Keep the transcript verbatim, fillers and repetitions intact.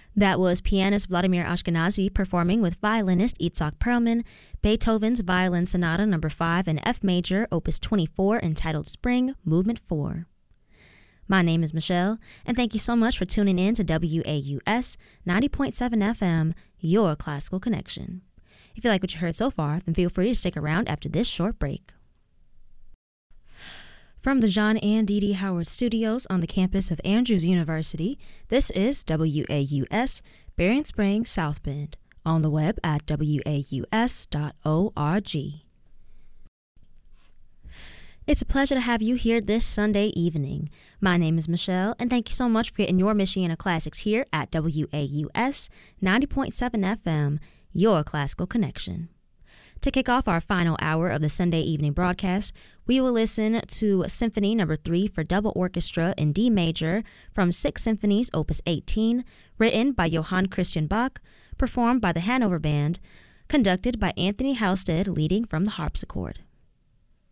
That was pianist Vladimir Ashkenazy performing with violinist Itzhak Perlman, Beethoven's Violin Sonata number five in F major, opus twenty-four, entitled Spring, Movement four. My name is Michelle, and thank you so much for tuning in to W A U S ninety point seven F M, your classical connection. If you like what you heard so far, then feel free to stick around after this short break. From the John and Dee Dee Howard Studios on the campus of Andrews University, this is W A U S, Berrien Springs, South Bend, on the web at W A U S dot org. It's a pleasure to have you here this Sunday evening. My name is Michelle, and thank you so much for getting your Michiana Classics here at W A U S ninety point seven F M, your classical connection. To kick off our final hour of the Sunday evening broadcast, we will listen to Symphony Number three for Double Orchestra in D major from Six Symphonies, Opus eighteen, written by Johann Christian Bach, performed by the Hanover Band, conducted by Anthony Halstead, leading from the harpsichord.